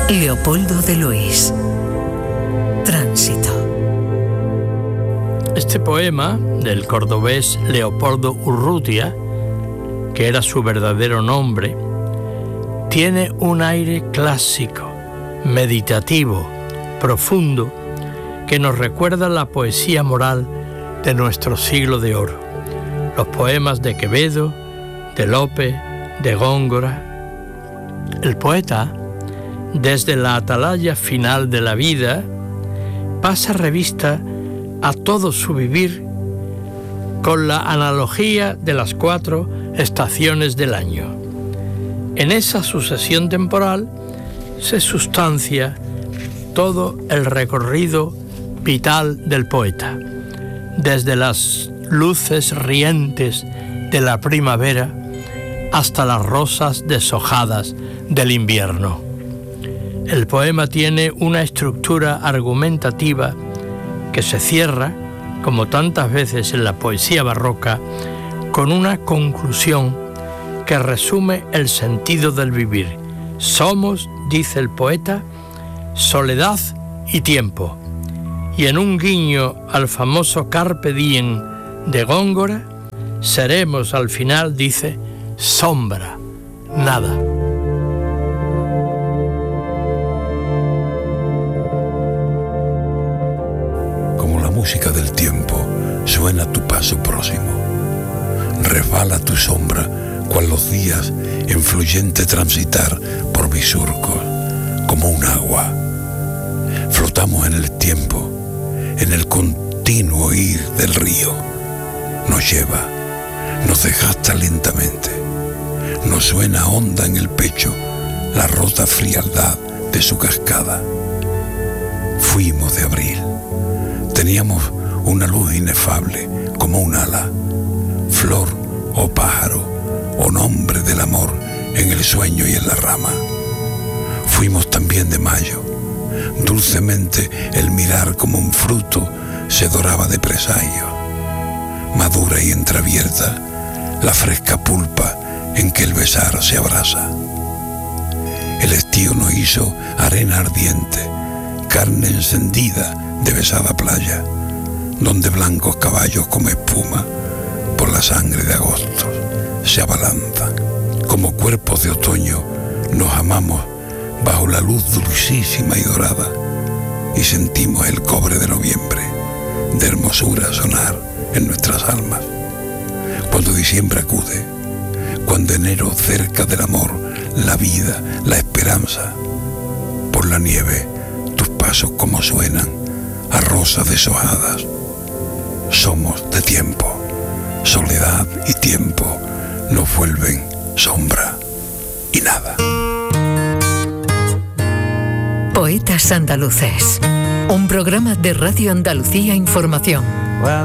Leopoldo de Luis. Tránsito. Este poema del cordobés Leopoldo Urrutia, que era su verdadero nombre, tiene un aire clásico, meditativo, profundo, que nos recuerda la poesía moral de nuestro siglo de oro. Los poemas de Quevedo, de Lope, de Góngora. El poeta, desde la atalaya final de la vida, pasa revista a todo su vivir con la analogía de las 4 estaciones del año. En esa sucesión temporal se sustancia todo el recorrido vital del poeta, desde las luces rientes de la primavera hasta las rosas deshojadas del invierno. El poema tiene una estructura argumentativa que se cierra, como tantas veces en la poesía barroca, con una conclusión que resume el sentido del vivir. Somos, dice el poeta, soledad y tiempo. Y en un guiño al famoso Carpe Diem de Góngora, seremos al final, dice, sombra, nada. Como la música del tiempo, suena tu paso próximo. Resbala tu sombra, cual los días en fluyente transitar por mis surcos, como un agua. Flotamos en el tiempo, en el continuo ir del río. Nos lleva, nos desgasta lentamente, nos suena honda en el pecho la rota frialdad de su cascada. Fuimos de abril, teníamos una luz inefable como un ala, flor o pájaro o nombre del amor en el sueño y en la rama. Fuimos también de mayo, dulcemente el mirar como un fruto se doraba de presagio, madura y entreabierta la fresca pulpa en que el besar se abrasa. El estío nos hizo arena ardiente, carne encendida de besada playa, donde blancos caballos como espuma por la sangre de agosto se abalanzan. Como cuerpos de otoño nos amamos bajo la luz dulcísima y dorada y sentimos el cobre de noviembre de hermosura sonar en nuestras almas. Cuando diciembre acude, cuando enero cerca del amor, la vida, la esperanza, por la nieve tus pasos como suenan a rosas deshojadas. Somos de tiempo, soledad y tiempo nos vuelven sombra y nada. Poetas Andaluces, un programa de Radio Andalucía Información.